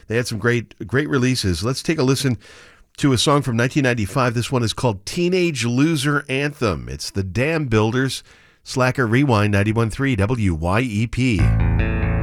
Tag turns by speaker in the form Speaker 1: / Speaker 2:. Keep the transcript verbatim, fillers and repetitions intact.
Speaker 1: They had some great, great releases. Let's take a listen to a song from nineteen ninety-five. This one is called Teenage Loser Anthem. It's the Dam Builders. Slacker Rewind, ninety-one point three W Y E P.